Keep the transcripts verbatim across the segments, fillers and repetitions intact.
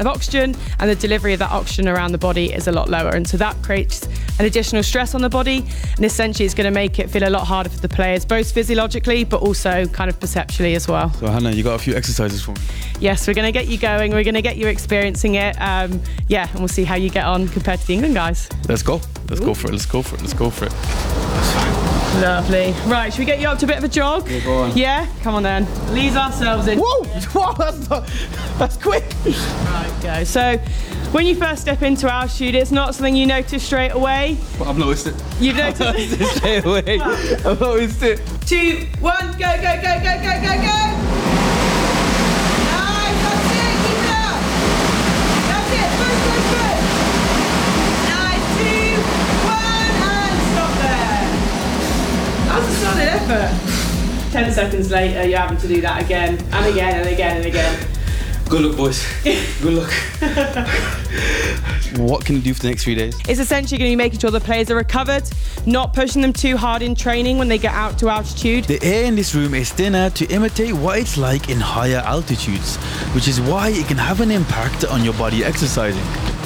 of oxygen, and the delivery of that oxygen around the body is a lot lower. And so that creates an additional stress on the body, and essentially it's going to make it feel a lot harder for the players, both physiologically but also kind of perceptually as well. So Hannah, you got a few exercises for me? Yes, we're going to get you going, we're going to get you experiencing it. Um, yeah, and we'll see how you get on compared to the England guys. Let's go. Let's Ooh. go for it. Let's go for it. Let's go for it. That's fine. Lovely. Right, should we get you up to a bit of a jog? Yeah, go on. Yeah? Come on then. Ease ourselves in. Whoa! Whoa, that's, not, that's quick. Right, go. So, when you first step into altitude, it's not something you notice straight away. But I've noticed it. You've noticed I've noticed it straight away. I've noticed it. Two, one, go, go, go, go, go, go, go! Nice, that's it, keep it up! That's it, push, push, push! Nice, two, one, and stop there! That was a solid effort. Ten seconds later, you're having to do that again, and again, and again, and again. Good luck, boys. Good luck. What can you do for the next few days? It's essentially going to be making sure the players are recovered, not pushing them too hard in training when they get out to altitude. The air in this room is thinner to imitate what it's like in higher altitudes, which is why it can have an impact on your body exercising.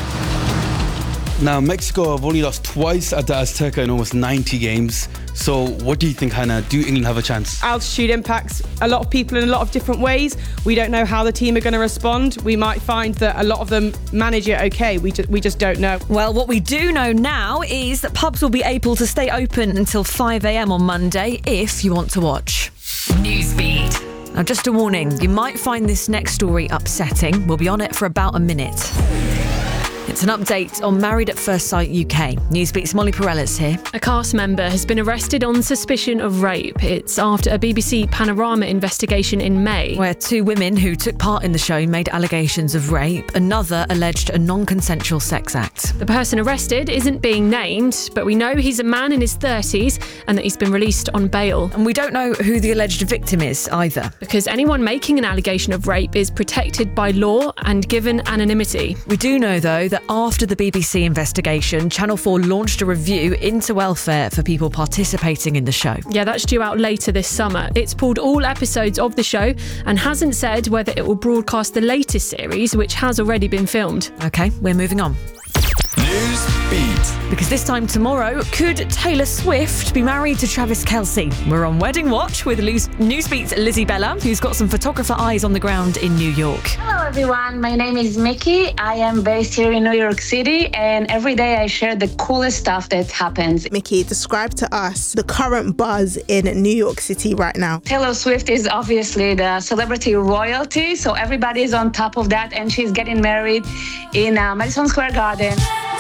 Now, Mexico have only lost twice at the Azteca in almost ninety games. So what do you think, Hannah? Do England have a chance? Altitude impacts a lot of people in a lot of different ways. We don't know how the team are going to respond. We might find that a lot of them manage it okay. We just, we just don't know. Well, what we do know now is that pubs will be able to stay open until five a.m. on Monday if you want to watch. Newsbeat. Now, just a warning, you might find this next story upsetting. We'll be on it for about a minute. It's an update on Married at First Sight U K. Newsbeat's Molly Perellas here. A cast member has been arrested on suspicion of rape. It's after a B B C Panorama investigation in May, where two women who took part in the show made allegations of rape. Another alleged a non-consensual sex act. The person arrested isn't being named, but we know he's a man in his thirties and that he's been released on bail. And we don't know who the alleged victim is either, because anyone making an allegation of rape is protected by law and given anonymity. We do know, though, that after the B B C investigation, Channel four launched a review into welfare for people participating in the show. Yeah, that's due out later this summer. It's pulled all episodes of the show and hasn't said whether it will broadcast the latest series, which has already been filmed. OK, we're moving on. News Beat. Because this time tomorrow, could Taylor Swift be married to Travis Kelce? We're on Wedding Watch with Newsbeat's Lizzie Bella, who's got some photographer eyes on the ground in New York. Hello everyone, my name is Mickey. I am based here in New York City, and every day I share the coolest stuff that happens. Mickey, describe to us the current buzz in New York City right now. Taylor Swift is obviously the celebrity royalty, so everybody is on top of that, and she's getting married in uh, Madison Square Garden.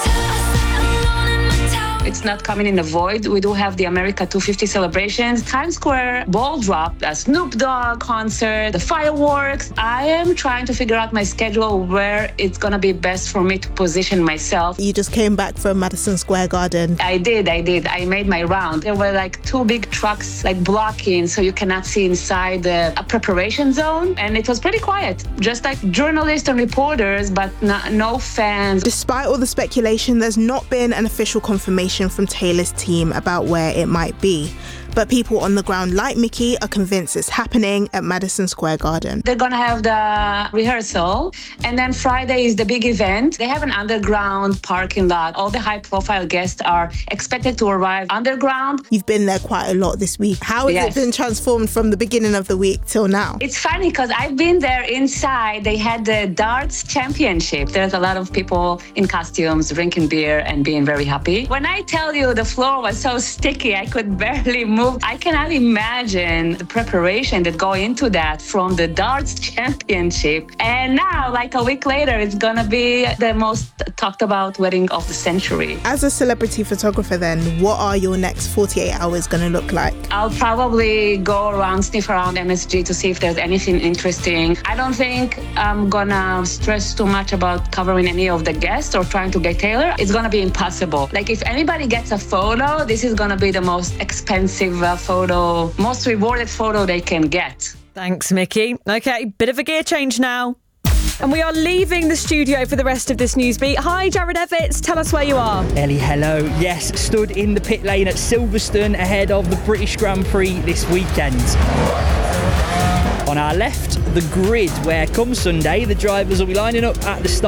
It's not coming in the void. We do have the America two fifty celebrations, Times Square ball drop, a Snoop Dogg concert, the fireworks. I am trying to figure out my schedule where it's going to be best for me to position myself. You just came back from Madison Square Garden. I did, I did. I made my round. There were like two big trucks like blocking, so you cannot see inside the a preparation zone. And it was pretty quiet. Just like journalists and reporters, but no, no fans. Despite all the speculation, there's not been an official confirmation from Taylor's team about where it might be. But people on the ground like Mickey are convinced it's happening at Madison Square Garden. They're going to have the rehearsal, and then Friday is the big event. They have an underground parking lot. All the high-profile guests are expected to arrive underground. You've been there quite a lot this week. How has Yes. it been transformed from the beginning of the week till now? It's funny because I've been there inside. They had the darts championship. There's a lot of people in costumes drinking beer and being very happy. When I tell you the floor was so sticky, I could barely move. I cannot imagine the preparation that go into that from the darts championship. And now, like a week later, it's gonna be the most talked about wedding of the century. As a celebrity photographer then, what are your next forty-eight hours gonna look like? I'll probably go around, sniff around M S G to see if there's anything interesting. I don't think I'm gonna stress too much about covering any of the guests or trying to get Taylor. It's gonna be impossible. Like if anybody gets a photo, this is gonna be the most expensive uh, photo, most rewarded photo they can get. Thanks, Mickey. OK, bit of a gear change now. And we are leaving the studio for the rest of this Newsbeat. Hi, Jared Evans. Tell us where you are. Ellie, hello. Yes, stood in the pit lane at Silverstone ahead of the British Grand Prix this weekend. On our left, the grid, where come Sunday, the drivers will be lining up at the start.